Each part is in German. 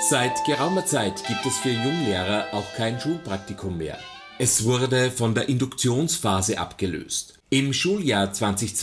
Seit geraumer Zeit gibt es für Junglehrer auch kein Schulpraktikum mehr. Es wurde von der Induktionsphase abgelöst. Im Schuljahr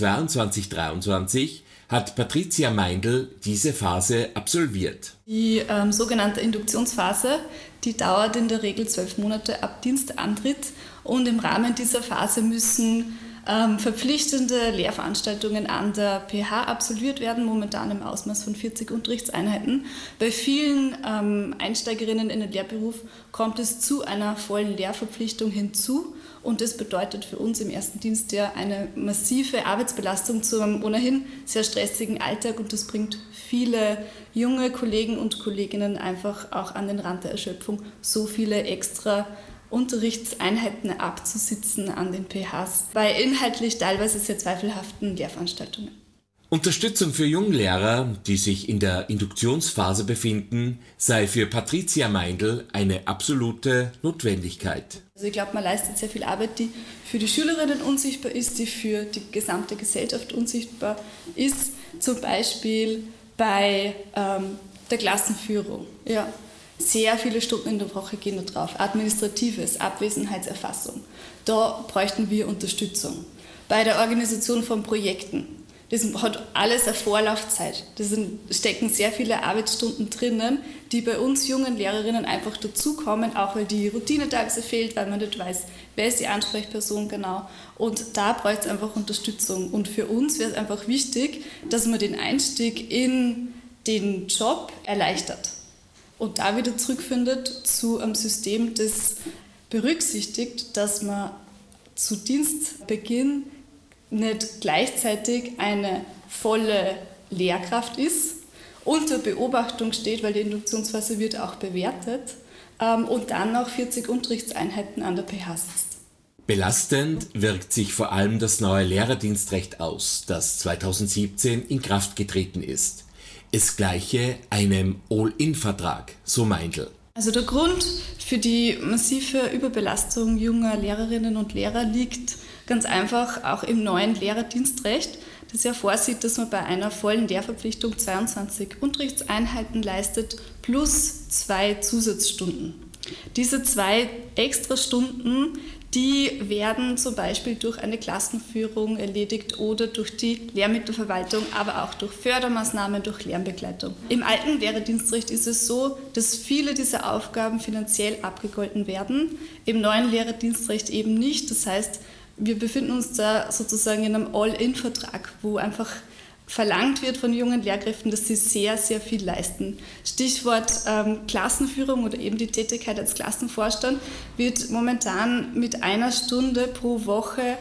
2022/23 hat Patricia Meindl diese Phase absolviert. Die sogenannte Induktionsphase, die dauert in der Regel 12 Monate ab Dienstantritt, und im Rahmen dieser Phase müssen verpflichtende Lehrveranstaltungen an der PH absolviert werden, momentan im Ausmaß von 40 Unterrichtseinheiten. Bei vielen Einsteigerinnen in den Lehrberuf kommt es zu einer vollen Lehrverpflichtung hinzu, und das bedeutet für uns im ersten Dienstjahr eine massive Arbeitsbelastung zu einem ohnehin sehr stressigen Alltag, und das bringt viele junge Kollegen und Kolleginnen einfach auch an den Rand der Erschöpfung, so viele extra Unterrichtseinheiten abzusitzen an den PHs, bei inhaltlich teilweise sehr zweifelhaften Lehrveranstaltungen. Unterstützung für Junglehrer, die sich in der Induktionsphase befinden, sei für Patricia Meindl eine absolute Notwendigkeit. Also ich glaube, man leistet sehr viel Arbeit, die für die Schülerinnen unsichtbar ist, die für die gesamte Gesellschaft unsichtbar ist, zum Beispiel bei der Klassenführung. Ja. Sehr viele Stunden in der Woche gehen da drauf. Administratives, Abwesenheitserfassung. Da bräuchten wir Unterstützung. Bei der Organisation von Projekten. Das hat alles eine Vorlaufzeit. Da stecken sehr viele Arbeitsstunden drinnen, die bei uns jungen Lehrerinnen einfach dazukommen, auch weil die Routine teilweise fehlt, weil man nicht weiß, wer ist die Ansprechperson genau. Und da braucht es einfach Unterstützung. Und für uns wäre es einfach wichtig, dass man den Einstieg in den Job erleichtert. Und da wieder zurückfindet zu einem System, das berücksichtigt, dass man zu Dienstbeginn nicht gleichzeitig eine volle Lehrkraft ist, unter Beobachtung steht, weil die Induktionsphase wird auch bewertet, und dann noch 40 Unterrichtseinheiten an der PH sitzt. Belastend wirkt sich vor allem das neue Lehrerdienstrecht aus, das 2017 in Kraft getreten ist. Es gleiche einem All-in-Vertrag, so Meindl. Also der Grund für die massive Überbelastung junger Lehrerinnen und Lehrer liegt ganz einfach auch im neuen Lehrerdienstrecht, das ja vorsieht, dass man bei einer vollen Lehrverpflichtung 22 Unterrichtseinheiten leistet plus 2 Zusatzstunden. Diese 2 Extrastunden, die werden zum Beispiel durch eine Klassenführung erledigt oder durch die Lehrmittelverwaltung, aber auch durch Fördermaßnahmen, durch Lernbegleitung. Im alten Lehrerdienstrecht ist es so, dass viele dieser Aufgaben finanziell abgegolten werden, im neuen Lehrerdienstrecht eben nicht. Das heißt, wir befinden uns da sozusagen in einem All-in-Vertrag, wo einfach verlangt wird von jungen Lehrkräften, dass sie sehr, sehr viel leisten. Stichwort Klassenführung oder eben die Tätigkeit als Klassenvorstand wird momentan mit 1 Stunde pro Woche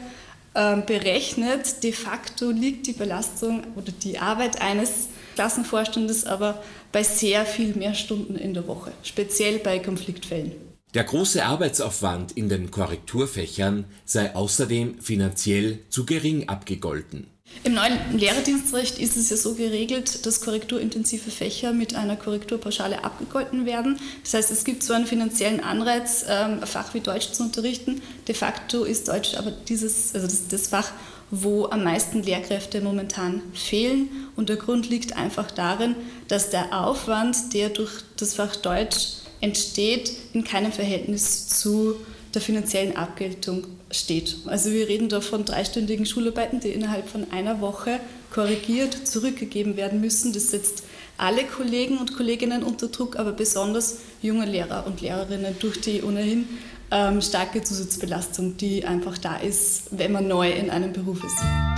berechnet. De facto liegt die Belastung oder die Arbeit eines Klassenvorstandes aber bei sehr viel mehr Stunden in der Woche, speziell bei Konfliktfällen. Der große Arbeitsaufwand in den Korrekturfächern sei außerdem finanziell zu gering abgegolten. Im neuen Lehrerdienstrecht ist es ja so geregelt, dass korrekturintensive Fächer mit einer Korrekturpauschale abgegolten werden. Das heißt, es gibt zwar einen finanziellen Anreiz, ein Fach wie Deutsch zu unterrichten. De facto ist Deutsch aber das Fach, wo am meisten Lehrkräfte momentan fehlen. Und der Grund liegt einfach darin, dass der Aufwand, der durch das Fach Deutsch entsteht, in keinem Verhältnis zu der finanziellen Abgeltung steht. Also wir reden da von 3-stündigen Schularbeiten, die innerhalb von einer Woche korrigiert zurückgegeben werden müssen. Das setzt alle Kollegen und Kolleginnen unter Druck, aber besonders junge Lehrer und Lehrerinnen durch die ohnehin starke Zusatzbelastung, die einfach da ist, wenn man neu in einem Beruf ist.